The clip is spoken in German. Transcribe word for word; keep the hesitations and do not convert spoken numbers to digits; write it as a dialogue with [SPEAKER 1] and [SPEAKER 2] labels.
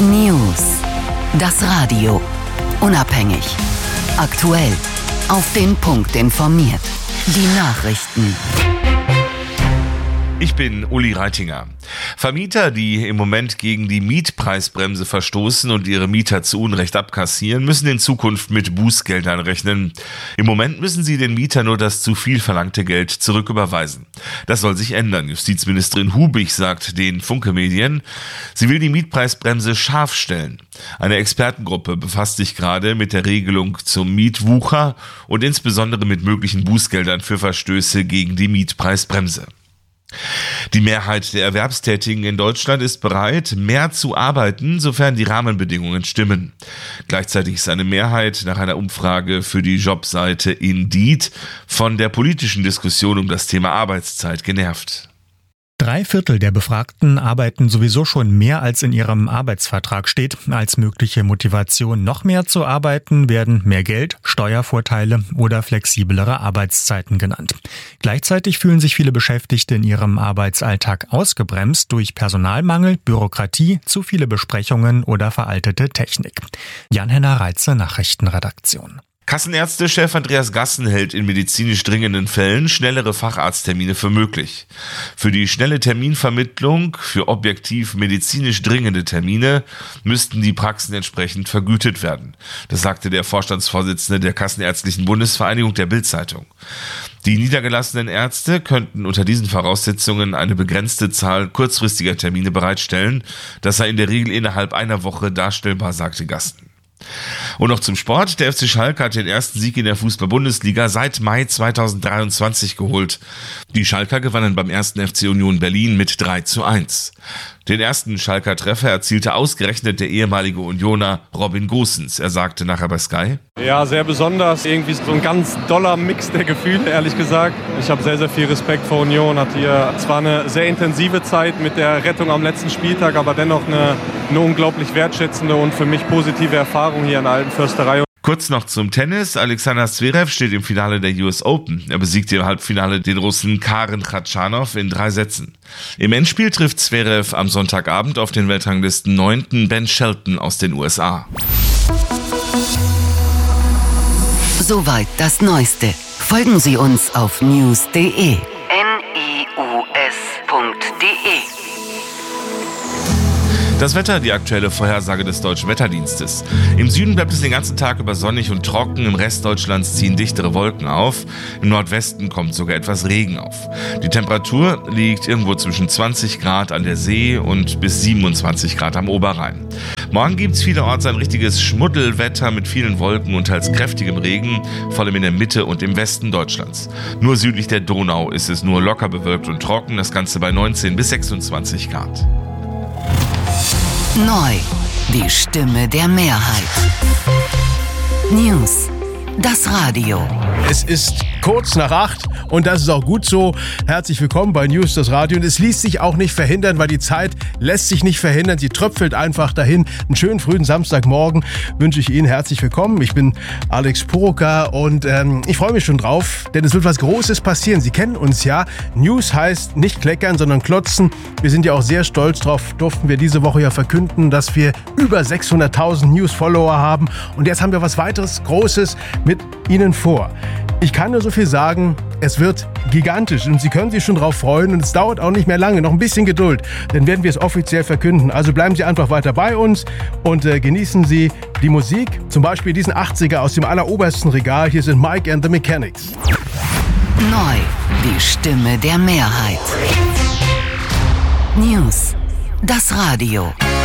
[SPEAKER 1] News. Das Radio. Unabhängig. Aktuell. Auf den Punkt informiert. Die Nachrichten.
[SPEAKER 2] Ich bin Uli Reitinger. Vermieter, die im Moment gegen die Mietpreisbremse verstoßen und ihre Mieter zu Unrecht abkassieren, müssen in Zukunft mit Bußgeldern rechnen. Im Moment müssen sie den Mietern nur das zu viel verlangte Geld zurücküberweisen. Das soll sich ändern. Justizministerin Hubig sagt den Funke-Medien, sie will die Mietpreisbremse scharf stellen. Eine Expertengruppe befasst sich gerade mit der Regelung zum Mietwucher und insbesondere mit möglichen Bußgeldern für Verstöße gegen die Mietpreisbremse. Die Mehrheit der Erwerbstätigen in Deutschland ist bereit, mehr zu arbeiten, sofern die Rahmenbedingungen stimmen. Gleichzeitig ist eine Mehrheit nach einer Umfrage für die Jobseite Indeed von der politischen Diskussion um das Thema Arbeitszeit genervt.
[SPEAKER 3] Drei Viertel der Befragten arbeiten sowieso schon mehr, als in ihrem Arbeitsvertrag steht. Als mögliche Motivation, noch mehr zu arbeiten, werden mehr Geld, Steuervorteile oder flexiblere Arbeitszeiten genannt. Gleichzeitig fühlen sich viele Beschäftigte in ihrem Arbeitsalltag ausgebremst durch Personalmangel, Bürokratie, zu viele Besprechungen oder veraltete Technik. Jan-Henner Reitze, Nachrichtenredaktion.
[SPEAKER 2] Kassenärztechef Andreas Gassen hält in medizinisch dringenden Fällen schnellere Facharzttermine für möglich. Für die schnelle Terminvermittlung für objektiv medizinisch dringende Termine müssten die Praxen entsprechend vergütet werden. Das sagte der Vorstandsvorsitzende der Kassenärztlichen Bundesvereinigung der Bild-Zeitung. Die niedergelassenen Ärzte könnten unter diesen Voraussetzungen eine begrenzte Zahl kurzfristiger Termine bereitstellen. Das sei in der Regel innerhalb einer Woche darstellbar, sagte Gassen. Und noch zum Sport. Der F C Schalke hat den ersten Sieg in der Fußball-Bundesliga seit Mai zweitausenddreiundzwanzig geholt. Die Schalker gewannen beim ersten F C Union Berlin mit drei zu eins. Den ersten Schalker Treffer erzielte ausgerechnet der ehemalige Unioner Robin Gosens. Er sagte nachher bei Sky:
[SPEAKER 4] Ja, sehr besonders. Irgendwie so ein ganz doller Mix der Gefühle, ehrlich gesagt. Ich habe sehr, sehr viel Respekt vor Union. Hat hier zwar eine sehr intensive Zeit mit der Rettung am letzten Spieltag, aber dennoch eine, eine unglaublich wertschätzende und für mich positive Erfahrung hier in der Alten Försterei.
[SPEAKER 2] Kurz noch zum Tennis. Alexander Zverev steht im Finale der U S Open. Er besiegte im Halbfinale den Russen Karen Khachanov in drei Sätzen. Im Endspiel trifft Zverev am Sonntagabend auf den Weltranglisten neunten Ben Shelton aus den U S A.
[SPEAKER 1] Soweit das Neueste. Folgen Sie uns auf news punkt de. N I U S punkt de.
[SPEAKER 2] Das Wetter, die aktuelle Vorhersage des Deutschen Wetterdienstes. Im Süden bleibt es den ganzen Tag über sonnig und trocken, im Rest Deutschlands ziehen dichtere Wolken auf, im Nordwesten kommt sogar etwas Regen auf. Die Temperatur liegt irgendwo zwischen zwanzig Grad an der See und bis siebenundzwanzig Grad am Oberrhein. Morgen gibt es vielerorts ein richtiges Schmuddelwetter mit vielen Wolken und teils kräftigem Regen, vor allem in der Mitte und im Westen Deutschlands. Nur südlich der Donau ist es nur locker bewölkt und trocken, das Ganze bei neunzehn bis sechsundzwanzig Grad.
[SPEAKER 1] Neu. Die Stimme der Mehrheit. News. Das Radio.
[SPEAKER 5] Es ist kurz nach acht und das ist auch gut so. Herzlich willkommen bei News, das Radio. Und es ließ sich auch nicht verhindern, weil die Zeit lässt sich nicht verhindern. Sie tröpfelt einfach dahin. Einen schönen frühen Samstagmorgen wünsche ich Ihnen herzlich willkommen. Ich bin Alex Poroka und ähm, ich freue mich schon drauf, denn es wird was Großes passieren. Sie kennen uns ja. News heißt nicht kleckern, sondern klotzen. Wir sind ja auch sehr stolz drauf, durften wir diese Woche ja verkünden, dass wir über sechshunderttausend News-Follower haben. Und jetzt haben wir was weiteres Großes mit Ihnen vor. Ich kann nur so viel sagen, es wird gigantisch und Sie können sich schon drauf freuen und es dauert auch nicht mehr lange, noch ein bisschen Geduld, dann werden wir es offiziell verkünden. Also bleiben Sie einfach weiter bei uns und äh, genießen Sie die Musik, zum Beispiel diesen achtziger aus dem allerobersten Regal. Hier sind Mike and the Mechanics.
[SPEAKER 1] Neu, die Stimme der Mehrheit. News, das Radio.